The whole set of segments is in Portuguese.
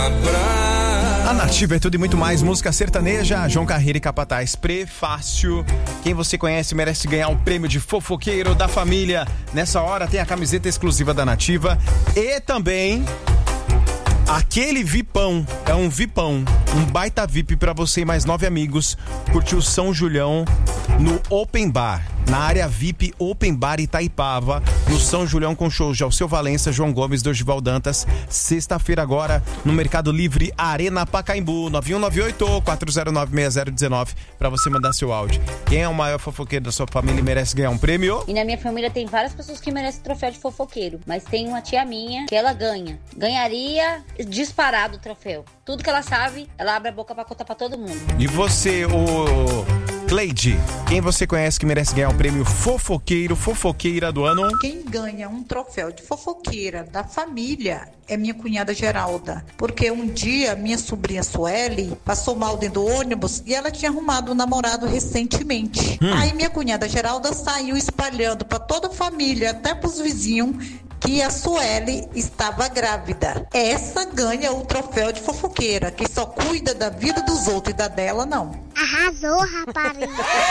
abraço. A Nativa é tudo e muito mais, música sertaneja, João Carreira e Capataz. Prefácio. Quem você conhece merece ganhar um prêmio de fofoqueiro da família. Nessa hora tem a camiseta exclusiva da Nativa e também aquele VIPão. É um VIPão, um baita VIP pra você e mais 9 amigos curtir o São Julião no Open Bar. Na área VIP Open Bar Itaipava, no São Julião, com shows de Alceu Valença, João Gomes, Dorival Dantas. Sexta-feira agora no Mercado Livre Arena Pacaembu, 9198-409-6019, pra você mandar seu áudio. Quem é o maior fofoqueiro da sua família e merece ganhar um prêmio? E na minha família tem várias pessoas que merecem troféu de fofoqueiro, mas tem uma tia minha que ela ganharia disparado o troféu. Tudo que ela sabe, ela abre a boca pra contar pra todo mundo. E você, o Cleide, quem você conhece que merece ganhar o prêmio fofoqueiro, fofoqueira do ano? Quem ganha um troféu de fofoqueira da família é minha cunhada Geralda. Porque um dia minha sobrinha Sueli passou mal dentro do ônibus e ela tinha arrumado um namorado recentemente. Aí minha cunhada Geralda saiu espalhando para toda a família, até pros vizinhos, que a Sueli estava grávida. Essa ganha o troféu de fofoqueira, que só cuida da vida dos outros e da dela não. Arrasou, rapariga.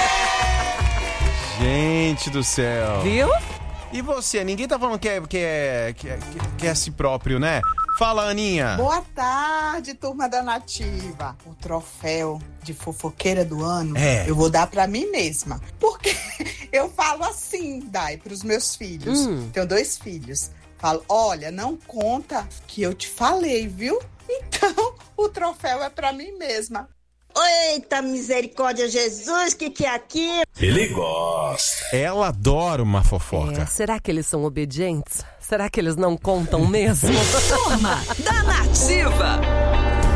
Gente do céu. Viu? E você? Ninguém tá falando que é si próprio, né? Fala, Aninha. Boa tarde, turma da Nativa. O troféu de fofoqueira do ano eu vou dar pra mim mesma. Porque eu falo assim, Dai, pros meus filhos. Tenho 2 filhos. Falo, olha, não conta que eu te falei, viu? Então, o troféu é pra mim mesma. Eita, misericórdia, Jesus, que é aqui? Ele gosta. Ela adora uma fofoca. Será que eles são obedientes? Será que eles não contam mesmo? Turma da Nativa.